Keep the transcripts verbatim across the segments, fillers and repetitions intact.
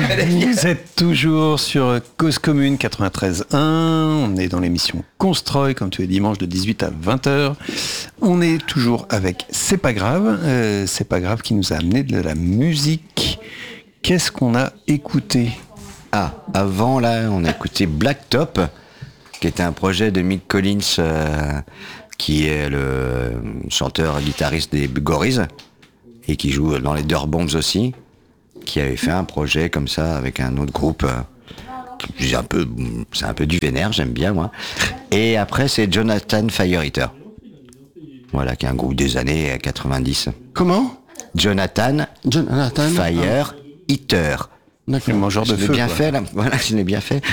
Vous êtes toujours sur Cause Commune quatre-vingt-treize point un. On est dans l'émission Constroy, comme tous les dimanches de dix-huit à vingt heures. On est toujours avec C'est pas grave. Euh, C'est pas grave qui nous a amené de la musique. Qu'est-ce qu'on a écouté ? Ah, avant là, on a écouté Blacktop, qui était un projet de Mick Collins, euh, qui est le chanteur et guitariste des Gorilles, et qui joue dans les Dirt Bombs aussi, qui avait fait un projet comme ça avec un autre groupe. Euh, c'est un peu, c'est un peu du vénère, j'aime bien moi. Et après, c'est Jonathan Fire Eater. Voilà, qui est un groupe des années quatre-vingt-dix. Comment ? Jonathan, Jonathan Fire Eater. D'accord. Le mangeur de Je l'ai feu. bien quoi. fait, là. Voilà, je l'ai bien fait.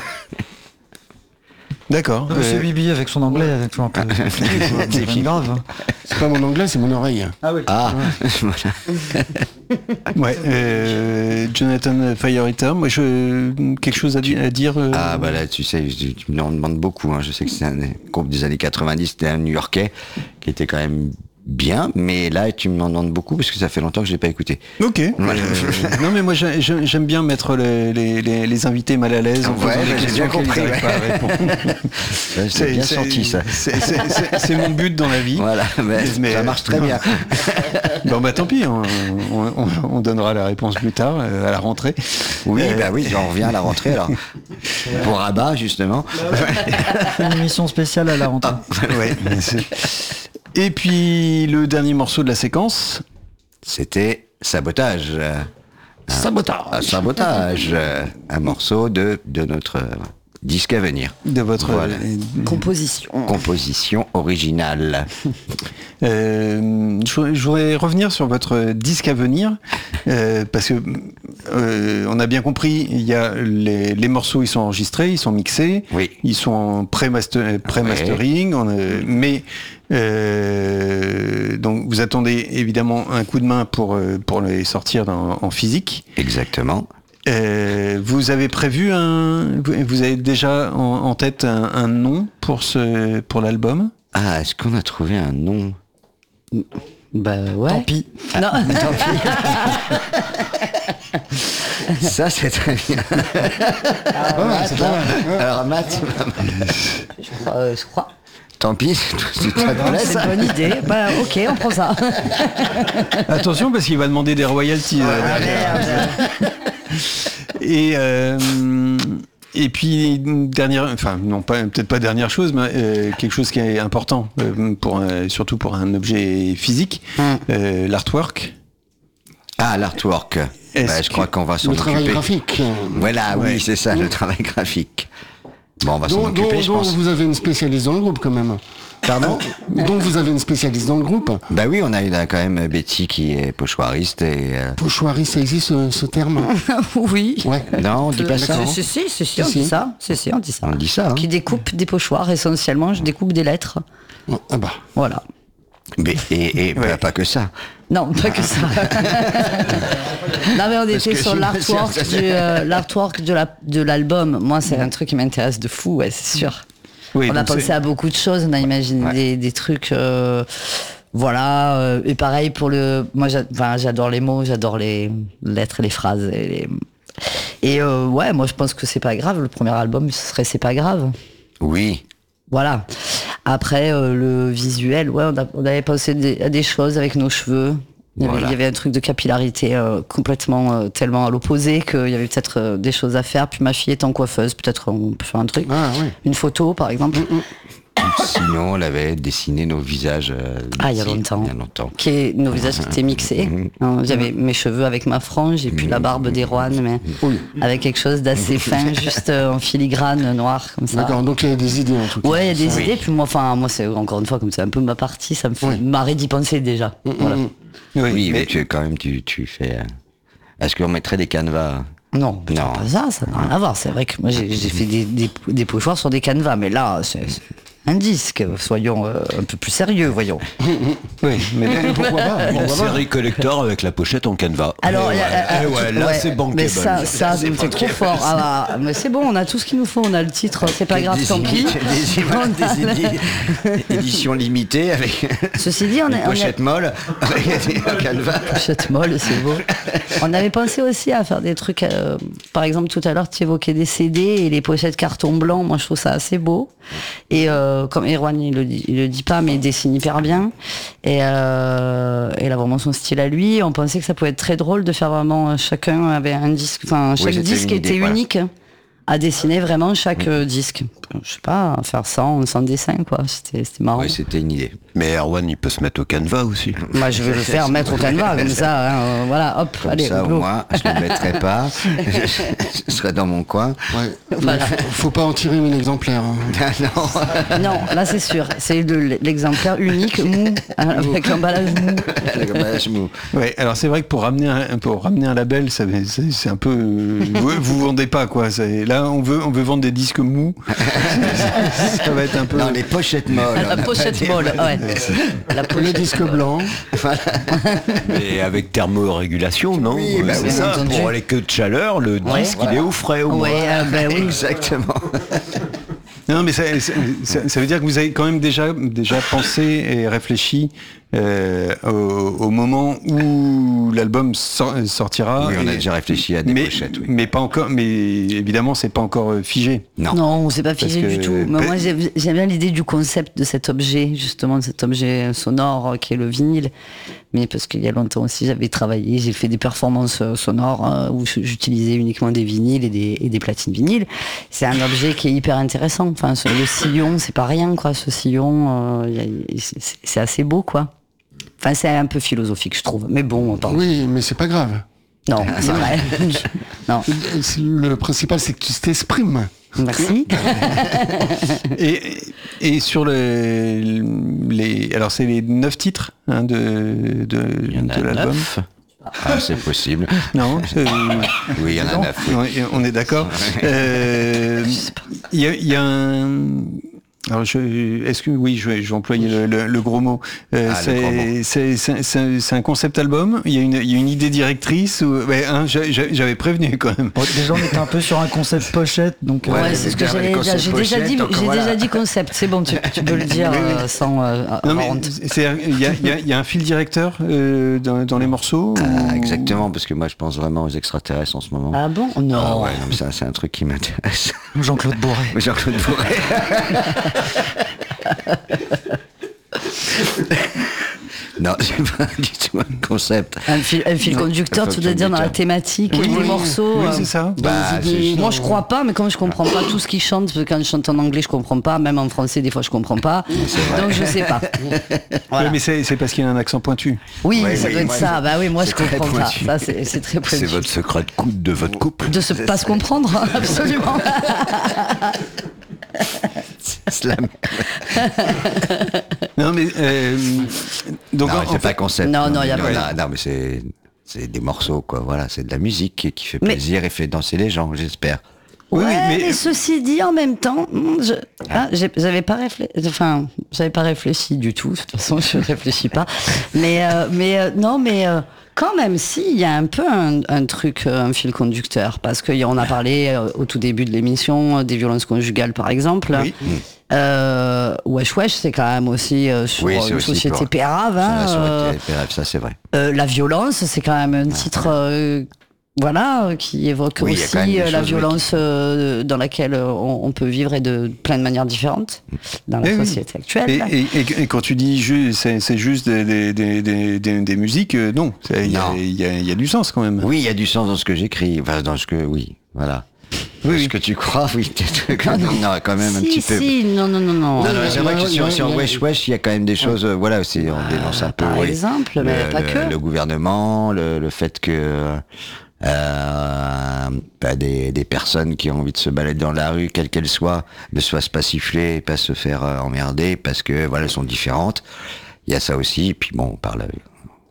D'accord. Monsieur Euh, Bibi avec son anglais, avec toujours un peu. C'est pas grave. C'est pas mon anglais, c'est mon oreille. Ah oui. Ah, voilà. ouais. euh, Jonathan Fire Eater. Moi, je quelque chose à, di- à dire. euh, Ah, bah là, tu sais, tu, tu me en demandes beaucoup. Hein. Je sais que c'est un groupe des années quatre-vingt-dix, c'était un New-Yorkais qui était quand même bien, mais là, tu me en demandes beaucoup parce que ça fait longtemps que je l'ai pas écouté. Ok. Voilà. Euh, non mais moi j'ai- j'ai- j'aime bien mettre les, les, les, les invités mal à l'aise en Ouais, posant des bah, j'ai questions bien compris, qu'ils n'arrivent ouais. pas à répondre. Ouais, j'ai bien senti ça. C'est c'est- c'est- c'est mon but dans la vie. Voilà, mais, Mais, ça euh, marche très bien. Bon bah tant pis, on, on, on- on donnera la réponse plus tard, euh, à la rentrée. Oui, Euh, bah oui, j'en reviens à la rentrée alors. Pour Rabat, justement. Une émission spéciale à la rentrée. ouais, mais c'est- Et puis le dernier morceau de la séquence. C'était Sabotage. euh, un- Sabotage. un Sabotage. euh, Un morceau de, de notre euh, disque à venir. De votre Voilà. euh, Composition. Composition originale. Euh, je, voudrais- je voudrais revenir sur votre disque à venir, euh, parce que euh, on a bien compris, il y a les, les morceaux, ils sont enregistrés, ils sont mixés, Oui. ils sont en pré-master- pré-mastering, on a- mais euh, donc vous attendez évidemment un coup de main pour euh, pour les sortir dans- en physique. Exactement. Euh, vous avez prévu un, vous vous avez déjà en, en tête un, un nom pour ce pour l'album? Ah, est-ce qu'on a trouvé un nom? Bah ouais. Tant pis. Non. Ça, c'est très bien. Ouais, c'est pas mal. Ouais. Alors, Matt, je, crois, euh, je crois. tant pis, si ça te plaît, C'est ça. une bonne idée. Bah ok, on prend ça. Attention parce qu'il va demander des royalties. euh, Ah, derrière. merde. Et euh, et puis une dernière, enfin non pas peut-être pas dernière chose, mais euh, quelque chose qui est important euh, pour un- surtout pour un objet physique, euh, l'artwork. Ah, l'artwork. Est-ce Bah, je crois que- qu'on va s'en Le travail occuper. graphique. Voilà, Ouais. oui, c'est ça, le travail graphique. Bon, on va s'en Donc, occuper, donc- je donc pense. vous avez une spécialiste dans le groupe quand même. Pardon? Donc vous avez une spécialiste dans le groupe. Bah oui, on a, il a quand même Betty qui est pochoiriste et... euh, Pochoirie, ça existe ce, ce terme? Oui. Ouais. Non, on dit pas ça. Si, si, si, si, on Si, dit si. ça. Si, si, on dit ça. On dit ça, hein. Qui découpe des pochoirs essentiellement. Je découpe des lettres. Ah bah. Voilà. Mais, et et bah, Ouais. pas que ça. Non, pas que ça. Non mais on était que sur sinon, l'artwork ça- du, euh, l'artwork de la de l'album. Moi, c'est un truc qui m'intéresse de fou, ouais, c'est sûr. Oui, on a donc pensé c'est- à beaucoup de choses, on a imaginé Ouais. des, des trucs, euh, voilà. euh, et pareil pour le, moi, j'a- enfin, j'adore les mots, j'adore les lettres et les phrases. Et, les- et euh, ouais, moi, je pense que c'est pas grave. Le premier album, ce serait c'est pas grave. Oui. Voilà. Après, euh, le visuel, ouais, on, a- on avait pensé des- à des choses avec nos cheveux. Il y avait, Voilà. il y avait un truc de capillarité euh, complètement euh, tellement à l'opposé qu'il y avait peut-être euh, des choses à faire. Puis ma fille étant coiffeuse, peut-être on peut faire un truc. Ah oui. Une photo, par exemple, Sinon, on avait dessiné nos visages. euh, Ah, il y a d'ici- longtemps. Il y a longtemps. qui est, nos visages étaient mixés. Hein, J'avais mes cheveux avec ma frange et puis la barbe d'Erwan, mais avec quelque chose d'assez fin, juste euh, en filigrane noir comme ça. D'accord, donc il y a des idées en tout cas. Ouais, il y a des Oui. idées. Puis moi, enfin, moi, c'est encore une fois comme c'est un peu ma partie, ça me fait Oui. marrer d'y penser déjà. Voilà. Oui, Oui, mais, mais- tu, quand même, tu, tu fais... euh, Est-ce qu'on mettrait des canevas? Non, putain, Non. pas ça, ça n'a rien à voir. C'est vrai que moi j'ai j'ai fait des, des, des pochoirs sur des canevas, mais là, c'est c'est- un disque. Soyons euh, un peu plus sérieux, voyons. Oui, mais Pourquoi pas Une pourquoi pas. série collector avec la pochette en canevas. Alors, Et il y a- ouais, euh, et ouais, là ouais, c'est bankable. Mais ça, ça Là, c'est trop bankable. fort. Ah, bah, mais c'est bon, on a tout ce qu'il nous faut. On a le titre, c'est pas grave, Des tant pis. édi- Des, On a des le- édi- éditions limitées avec Ceci dit, on une est. on est- pochette molle, avec un canevas. Pochette molle, c'est beau. On avait pensé aussi à faire des trucs. euh, par exemple, tout à l'heure, tu évoquais des C D et les pochettes carton blanc. Moi, je trouve ça assez beau. Et euh, comme Erwan, il le, dit, il le dit pas, mais il dessine hyper bien. Et, euh, et il a vraiment son style à lui. On pensait que ça pouvait être très drôle de faire vraiment euh, chacun avait un disque. Enfin, chaque c'était disque une était idée, voilà. unique. À dessiner vraiment chaque euh, disque. Je sais pas, faire cent, cent dessins, quoi. C'était c'était marrant. Oui, c'était une idée. Mais Erwan, il peut se mettre au canevas aussi. Moi, je vais le faire mettre au canevas, comme ça. Hein, euh, voilà, hop, Comme allez, ça, au go. moins, je ne le mettrai pas. Je serai dans mon coin. Ouais. Mais faut, faut pas en tirer mille exemplaires. hein. Ah non. Non, là c'est sûr, c'est de l'exemplaire unique mou hein, avec l'emballage mou. Le gommage mou. ouais, alors c'est vrai que pour ramener un, pour ramener un label, ça, c'est, c'est un peu, euh, vous, vous vendez pas quoi. C'est, là, on veut, on veut vendre des disques mous. Ça va être un peu. Non, les pochettes molles. La pochette molle, ouais. La Le pochette. disque blanc. Mais avec thermorégulation, non Oui, bah c'est oui, ça. bien entendu. Pour les queues de chaleur, le Ouais, disque il est au frais au moins. Ouais, euh, ben oui. Exactement. Non, mais ça, ça, ça- ça veut dire que vous avez quand même déjà, déjà pensé et réfléchi euh, au, au moment où l'album sor- sortira. Oui, on a Et- déjà réfléchi à des mais, pochettes, oui. mais pas encore. Mais évidemment, c'est pas encore euh, figé. Non. Non, c'est pas figé Parce du que- tout. Mais Ben- moi, j'ai- j'aime bien l'idée du concept de cet objet, justement, de cet objet sonore euh, qui est le vinyle. Mais parce qu'il y a longtemps aussi, j'avais travaillé, j'ai fait des performances euh, sonores euh, où j'utilisais uniquement des vinyles et des, et des platines vinyles. C'est un objet qui est hyper intéressant. Enfin, ce- le sillon, c'est pas rien, quoi. Ce sillon, euh, y a- c'est c'est assez beau, quoi. Enfin, c'est un peu philosophique, je trouve. Mais bon, pardon. Oui, mais c'est pas grave. Non, c'est vrai. non, C'est- Le principal, c'est que tu t'exprimes. merci. Et, et sur le, les, alors c'est les neuf titres hein, de, de, Il y en a de l'album. neuf. Ah, c'est possible. Non, c'est- Oui, il y en a neuf. oui. on est- on est d'accord. Euh, Il y a, il y a un. Alors je, est-ce que oui, je vais, je vais employer le, le- le gros mot. Euh, Ah, le gros mot. c'est, c'est, c'est, c'est- c'est un concept album. Il y a une, il y a une idée directrice. Ou, ouais, hein, j'a- j'a- j'avais prévenu quand même. Bon, déjà, on était un peu sur un concept pochette, donc. Ouais, Ouais, c'est ce que déjà, j'allais les dire. J'ai concepts déjà dit, pochettes, donc j'ai voilà. déjà dit concept. C'est bon, tu, tu peux le dire euh, sans euh, Non mais honte. c'est, il y a, il y a- il y a un fil directeur euh, dans, dans les morceaux. Ah, ou- exactement, parce que moi, je pense vraiment aux extraterrestres en ce moment. Ah bon? Ah Non. ouais, non, mais ça, c'est un truc qui m'intéresse. Jean-Claude Bourret. Jean-Claude Bourret. Non, c'est pas du tout un concept. Un fil, un fil Non, conducteur, un tu fil veux dire dans la conducteur. thématique Oui, des oui, morceaux. Oui, euh, c'est ça. Dans Bah, les idées, c'est- Moi, dans- je crois pas, mais comme je comprends pas tout ce qu'ils chantent, parce que quand je chante en anglais, je comprends pas, même en français, des fois, je comprends pas. Donc, je sais pas. Voilà. Oui, mais c'est, c'est parce qu'il y a un accent pointu. Oui, Ouais, ça oui, doit être moi, ça. Bah oui, moi, je c'est très comprends pas. pointu. Ça, c'est c'est très C'est pointu. votre secret de coude de votre couple. De se pas se comprendre, absolument. C'est la merde. Non mais euh, donc Non, en- c'est en pas fait- un concept. Non, non, y a non, pas- non, non, mais c'est c'est des morceaux, quoi. Voilà, c'est de la musique qui, qui fait Mais- plaisir et fait danser les gens, j'espère. Oui, Ouais, oui, mais... mais- ceci dit, en même temps, hmm, je, ah, j'ai- j'avais pas réfléchi, enfin, j'avais pas réfléchi du tout. De toute façon, je réfléchis pas. Mais, euh, mais euh, non, mais euh, quand même, si, il y a un peu un, un truc, euh, un fil conducteur, parce qu'on a parlé euh, au tout début de l'émission euh, des violences conjugales, par exemple. Oui. Euh, Wesh Wesh, c'est quand même aussi euh, sur Oui, c'est une aussi société pour- pérave. Hein, Ça, euh, ça, aurait été- ça, c'est vrai. euh, la violence, c'est quand même un titre, euh, voilà, euh, qui évoque Oui, il y a quand même aussi des euh, la choses, oui, violence euh, dans laquelle euh, on, on peut vivre et de plein de manières différentes dans la Eh oui. société actuelle. Et, et- et- et quand tu dis ju- c'est, c'est juste des, des, des, des, des- des musiques, euh, non, c'est- il y a, Non. il y a- il y a du sens quand même. Oui, il y a du sens dans ce que j'écris. Enfin, dans ce que, oui, voilà. Oui, Dans oui. ce que tu crois, oui. non, quand même un si, petit peu. si, non, non, non, non. Non, non, Ouais, c'est vrai que ouais, sur, ouais, sur ouais. Wesh Wesh, il y a quand même des choses, euh, voilà, aussi, on dénonce un peu. par oui. exemple, le, mais pas le- que. le gouvernement, le, le fait que euh, bah, des, des personnes qui ont envie de se balader dans la rue, quelle qu'elle soit, ne se fassent pas siffler et pas se faire euh, emmerder parce que, voilà, elles sont différentes. Il y a ça aussi, et puis bon, on parle,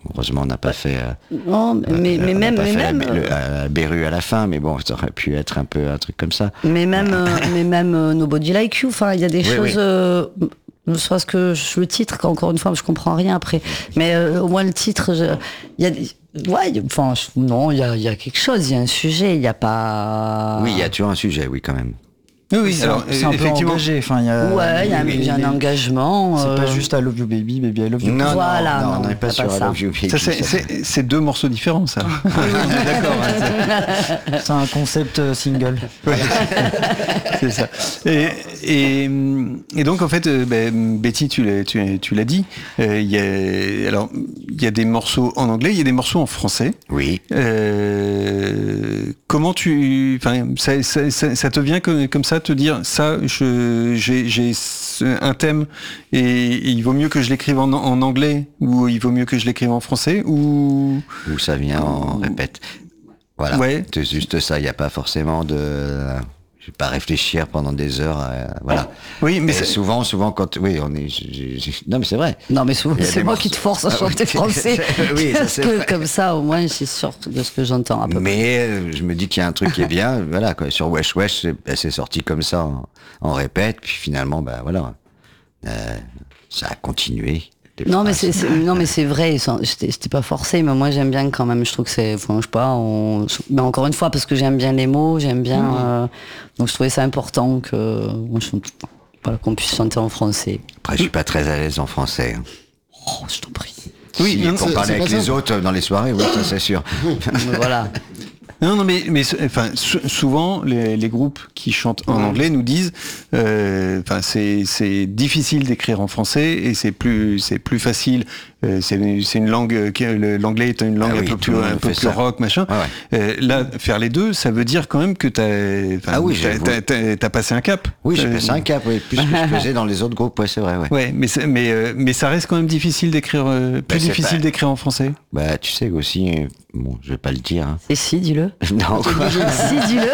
Heureusement, on n'a pas fait. euh, Non, mais, mais on n'a même, pas mais fait même, la, le- la Beru à la fin, mais bon, ça aurait pu être un peu un truc comme ça. mais même, euh, mais même euh, Nobody Like You. Enfin, il y a des Oui, choses. oui. euh, ne serait-ce que je- le titre, encore une fois, je comprends rien après. Mais euh, au moins le titre, je- il y a des. Ouais, il y a- enfin, je- non, il y a, il y a quelque chose, il y a un sujet, il n'y a pas. Oui, il y a toujours un sujet, oui, quand même. Oui, oui, C'est alors un, c'est un peu effectivement. engagé. Enfin, il y a, Ouais, il y a, un- les- il y a un les- engagement. C'est euh, pas juste I love you baby, baby I love you. Non, Voilà, non, non, on n'est pas c'est sur pas I ça. Love You Baby. Ça, c'est, ça. c'est, c'est deux morceaux différents, ça. On est d'accord. hein, C'est un concept euh, single. c'est ça. Et, et, et donc, en fait, euh, ben, Betty, tu l'as, tu, tu l'as dit, euh, il y a, alors, il y a des morceaux en anglais, il y a des morceaux en français. Oui. Euh, comment tu, enfin, ça, ça, ça, ça te vient comme, comme ça, te dire ça, je, j'ai, j'ai un thème et, et il vaut mieux que je l'écrive en, en anglais ou il vaut mieux que je l'écrive en français ou Où ça vient, on répète. Voilà. Ouais. C'est juste ça. Il n'y a pas forcément de. Je vais pas réfléchir pendant des heures. euh, voilà. oui, mais Mais c'est- souvent, souvent quand oui, on est. j'ai- j'ai- Non, mais c'est vrai. Non, mais souvent, Il y a c'est des moi morceaux- qui te force à Ah oui, chanter c'est- français. c'est- oui, ça, parce c'est que vrai. comme ça, au moins, je suis sûre de ce que j'entends à peu près. Mais euh, je me dis qu'il y a un truc qui est bien. Voilà, quoi. Sur Wesh Wesh, c'est, ben, c'est sorti comme ça, en, en répète, puis finalement, ben voilà, euh, ça a continué. Des Non mais phrases. c'est, c'est- non mais c'est vrai, sans- j'étais, j'étais pas forcée, mais moi j'aime bien quand même. Je trouve que c'est, enfin, je sais pas, on, mais encore une fois parce que j'aime bien les mots, j'aime bien, euh, donc je trouvais ça important que, bon, je- voilà, qu'on puisse chanter en français. Après, je suis pas très à l'aise en français. hein. Oh, je t'en prie. oui, Si, non, pour c'est- parler c'est avec pas les simple. autres dans les soirées, oui, ça c'est sûr. Mais voilà. Non, non, mais, mais enfin, sou- souvent, les, les groupes qui chantent en anglais nous disent, euh, enfin, c'est, c'est difficile d'écrire en français et c'est plus, c'est plus facile. euh, c'est, c'est une langue, qui- le- l'anglais est une langue Ah un oui, peu tout plus, le monde un peu fait plus ça. rock, machin. Ah ouais. Euh, là, faire les deux, ça veut dire quand même que t'as, enfin, Ah oui, t'as, j'avoue. t'as, t'as- t'as passé un cap. Oui, j'ai Euh, passé un cap, oui, plus que je faisais dans les autres groupes, ouais, c'est vrai, ouais. Ouais, mais, c'est- mais, euh, mais ça reste quand même difficile d'écrire, euh, plus c'est difficile pas- d'écrire en français. Bah, tu sais aussi, euh, bon, je vais pas le dire. Hein. Et si, dis-le. Non, quoi. Si, dis-le.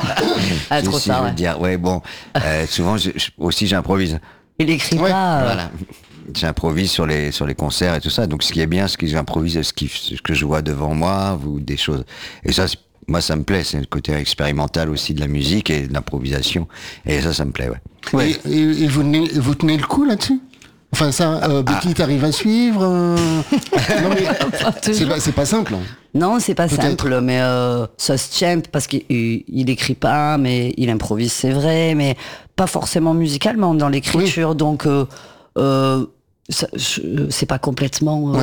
Ah, Si, trop si, tard. je vais Ouais. le dire. Ouais, bon, euh, souvent, je- je- aussi, j'improvise. Il écrit Ouais, pas. euh, Voilà. J'improvise sur les sur les concerts et tout ça. Donc ce qui est bien, c'est que j'improvise ce, qui, ce que je vois devant moi ou des choses. Et ça, c'est- moi, ça me plaît. C'est le côté expérimental aussi de la musique et de l'improvisation. Et ça, ça me plaît, ouais. Ouais. Et, et- et vous, tenez, vous tenez le coup là-dessus? Enfin ça, euh, Betty, t'arrives à suivre euh Non mais c'est pas, c'est pas simple. hein. Non, c'est pas Peut-être. simple, mais euh, ça se tient parce qu'il il, il écrit pas, mais il improvise, c'est vrai, mais pas forcément musicalement dans l'écriture. Donc, euh, euh, ça- je- c'est pas complètement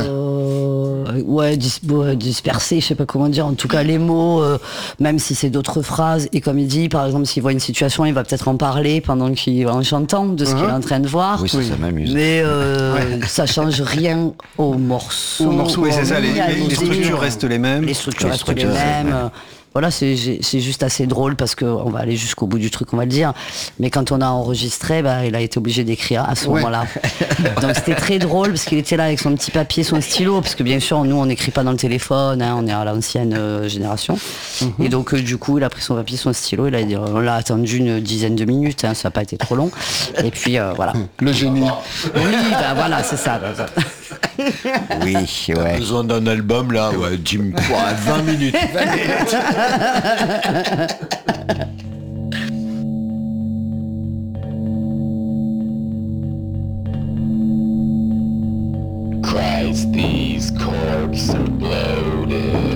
euh, ouais, dis- ouais, dispersé, je sais pas comment dire. En tout cas, les mots, euh, même si c'est d'autres phrases, et comme il dit, par exemple, s'il voit une situation, il va peut-être en parler pendant qu'il en chantant de ce qu'il est en train de voir. Oui, ça, ça m'amuse. Mais euh, ça change rien au morceau. Au morceau, oui, c'est ça. Les, ni à les- les l'idée. structures restent les mêmes. Les structures Les restent les structures, mêmes. ouais. euh, Voilà, c'est j'ai- c'est juste assez drôle parce que on va aller jusqu'au bout du truc, on va le dire. Mais quand on a enregistré, bah, il a été obligé d'écrire à ce Ouais. moment-là. Donc c'était très drôle parce qu'il était là avec son petit papier, son stylo, parce que bien sûr, nous, on n'écrit pas dans le téléphone, hein, on est à l'ancienne euh, génération. Et donc, euh, du coup, il a pris son papier, son stylo, il a dit, on l'a attendu une dizaine de minutes, hein, ça n'a pas été trop long. Et puis, euh, voilà. Le génie. Oui, bah, voilà, c'est ça. Oui, ouais. Besoin d'un album là, ouais, Jim, quoi, vingt minutes. Christ, these corpses are bloated.